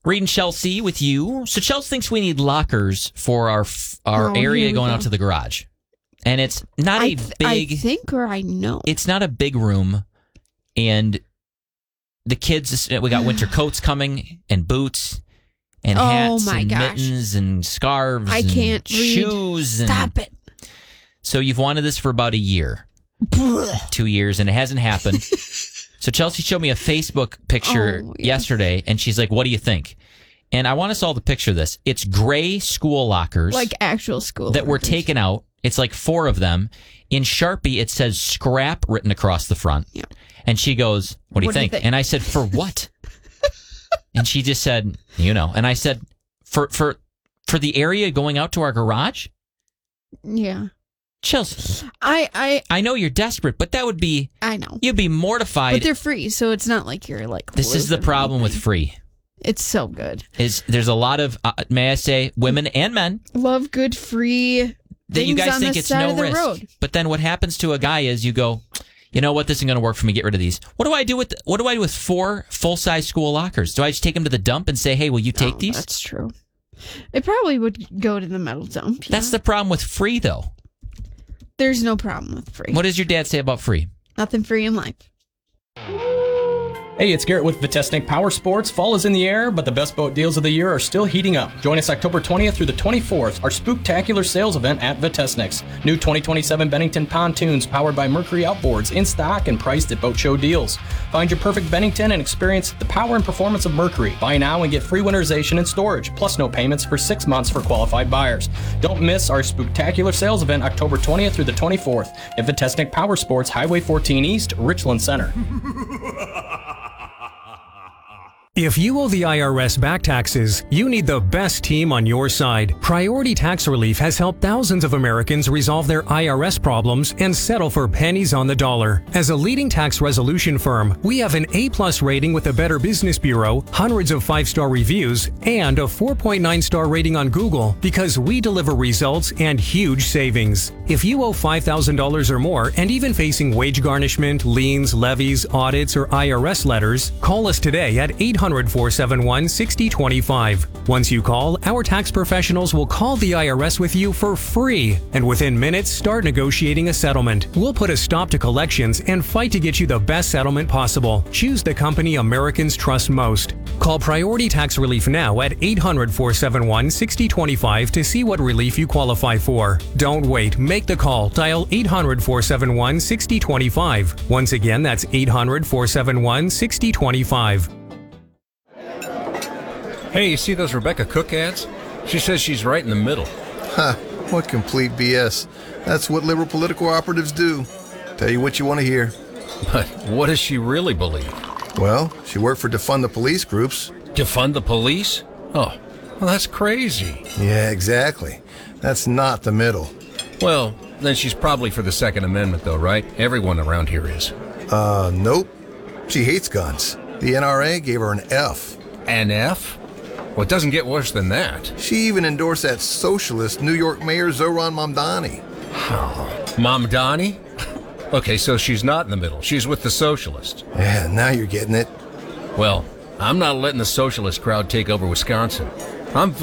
Reading Chelsea with you. So Chelsea thinks we need lockers for our area going out to the garage. And it's not a big... I think or I know. It's not a big room. And the kids, we got winter coats coming and boots and hats and mittens and scarves and shoes. Stop it. So you've wanted this for about a year. 2 years, and it hasn't happened. So Chelsea showed me a Facebook picture yesterday, and she's like, what do you think? And I want us all to picture this. It's gray school lockers. Like actual school that lockers. were taken out. It's like 4 of them. In Sharpie, it says scrap written across the front. Yeah. And she goes, what do you think? And I said, for what? And she just said, And I said, for the area going out to our garage? Yeah. Chelsea, I know you're desperate, but that would be... I know. You'd be mortified. But they're free, so it's not like you're like... This is the problem with free. It's so good. There's a lot of, may I say, women and men... Love good free that you guys think it's no risk. Road. But then what happens to a guy is you go, you know what, this isn't going to work for me, get rid of these. What do I do with 4 full-size school lockers? Do I just take them to the dump and say, hey, will you take these? That's true. It probably would go to the metal dump. Yeah. That's the problem with free, though. There's no problem with free. What does your dad say about free? Nothing free in life. Hey, it's Garrett with Vitesnik Power Sports. Fall is in the air, but the best boat deals of the year are still heating up. Join us October 20th through the 24th, our spooktacular sales event at Vitesnik's. New 2027 Bennington pontoons powered by Mercury Outboards in stock and priced at Boat Show deals. Find your perfect Bennington and experience the power and performance of Mercury. Buy now and get free winterization and storage, plus no payments for 6 months for qualified buyers. Don't miss our spooktacular sales event October 20th through the 24th at Vitesnik Power Sports, Highway 14 East, Richland Center. If you owe the IRS back taxes, you need the best team on your side. Priority Tax Relief has helped thousands of Americans resolve their IRS problems and settle for pennies on the dollar. As a leading tax resolution firm, we have an A+ rating with the Better Business Bureau, hundreds of 5-star reviews, and a 4.9-star rating on Google because we deliver results and huge savings. If you owe $5,000 or more and even facing wage garnishment, liens, levies, audits, or IRS letters, call us today at 800-471-6025. Once you call, our tax professionals will call the IRS with you for free, and within minutes start negotiating a settlement. We'll put a stop to collections and fight to get you the best settlement possible. Choose the company Americans trust most. Call Priority Tax Relief now at 800-471-6025 to see what relief you qualify for. Don't wait. Make the call. Dial 800-471-6025. Once again, that's 800-471-6025. Hey, you see those Rebecca Cook ads? She says she's right in the middle. Huh, what complete BS. That's what liberal political operatives do. Tell you what you want to hear. But what does she really believe? Well, she worked for defund the police groups. Defund the police? Oh, well, that's crazy. Yeah, exactly. That's not the middle. Well, then she's probably for the Second Amendment, though, right? Everyone around here is. Nope. She hates guns. The NRA gave her an F. An F? Well, it doesn't get worse than that. She even endorsed that socialist New York Mayor Zohran Mamdani. Oh, Mamdani? Okay, so she's not in the middle. She's with the socialist. Yeah, now you're getting it. Well, I'm not letting the socialist crowd take over Wisconsin. I'm